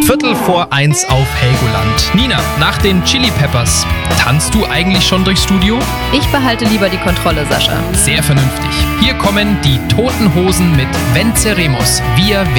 1:15 auf Helgoland. Nina, nach den Chili Peppers, tanzt du eigentlich schon durchs Studio? Ich behalte lieber die Kontrolle, Sascha. Sehr vernünftig. Hier kommen die Toten Hosen mit Venceremos. Wir werden